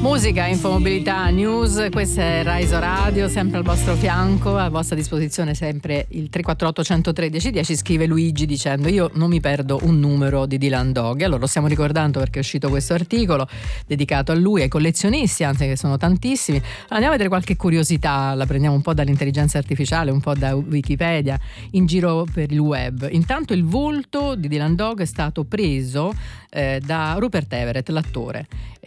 Musica, infomobilità, news, questa è Rise Radio, sempre al vostro fianco, a vostra disposizione sempre il 348 113 10. Scrive Luigi dicendo: io non mi perdo un numero di Dylan Dog. Allora lo stiamo ricordando perché è uscito questo articolo dedicato a lui, ai collezionisti, anzi che sono tantissimi. Andiamo a vedere qualche curiosità, la prendiamo un po' dall'intelligenza artificiale, un po' da Wikipedia, in giro per il web. Intanto il volto di Dylan Dog è stato preso da Rupert Everett, l'attore.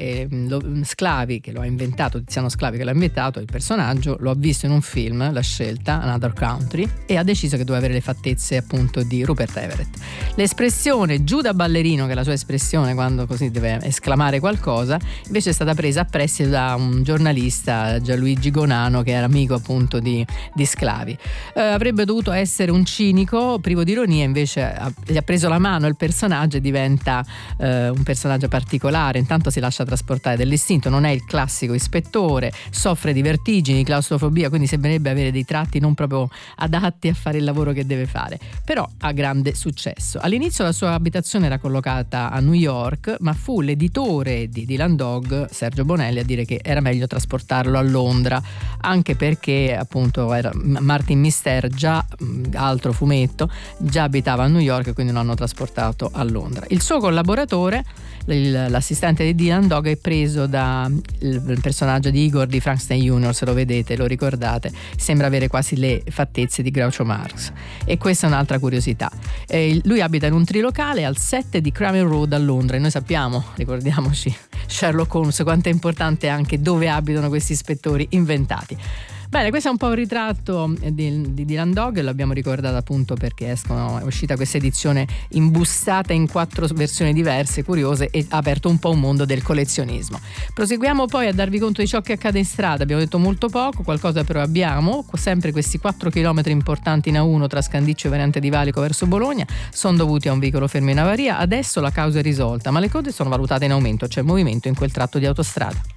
Sclavi, che lo ha inventato, Tiziano Sclavi che l'ha inventato, il personaggio, lo ha visto in un film, La scelta, Another Country, e ha deciso che doveva avere le fattezze appunto di Rupert Everett. L'espressione giù da ballerino, che è la sua espressione quando così deve esclamare qualcosa, invece è stata presa a prestito da un giornalista, Gianluigi Gonano, che era amico appunto di Sclavi. Avrebbe dovuto essere un cinico privo di ironia, invece gli ha preso la mano il personaggio e diventa un personaggio particolare. Intanto si lascia trasportare dall'istinto, non è il classico ispettore, soffre di vertigini, claustrofobia, quindi sembrerebbe avere dei tratti non proprio adatti a fare il lavoro che deve fare, però ha grande successo. All'inizio la sua abitazione era collocata a New York, ma fu l'editore di Dylan Dog, Sergio Bonelli, a dire che era meglio trasportarlo a Londra, anche perché appunto era Martin Mister, già altro fumetto, già abitava a New York, quindi lo hanno trasportato a Londra. Il suo collaboratore, l'assistente di Dylan Dog, è preso da il personaggio di Igor di Frankenstein Junior, se lo vedete, lo ricordate, sembra avere quasi le fattezze di Groucho Marx. E questa è un'altra curiosità. Lui abita in un trilocale al 7 di Craven Road a Londra, e noi sappiamo, ricordiamoci Sherlock Holmes, quanto è importante anche dove abitano questi ispettori inventati. Bene, questo è un po' un ritratto di Dylan Dog, l'abbiamo ricordato appunto perché è uscita questa edizione imbustata in 4 versioni diverse, curiose, e ha aperto un po' un mondo del collezionismo. Proseguiamo poi a darvi conto di ciò che accade in strada. Abbiamo detto molto poco, qualcosa però abbiamo, sempre questi 4 chilometri importanti in A1 tra Scandiccio e Variante di Valico verso Bologna sono dovuti a un veicolo fermo in avaria. Adesso la causa è risolta, ma le code sono valutate in aumento, c'è movimento in quel tratto di autostrada.